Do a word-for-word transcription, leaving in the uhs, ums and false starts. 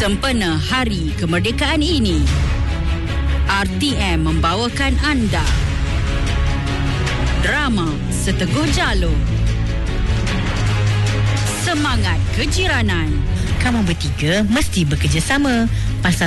Sempena Hari Kemerdekaan ini, R T M membawakan anda drama Seteguh Jalur. Semangat Kejiranan. Kamu bertiga mesti bekerjasama. Pasal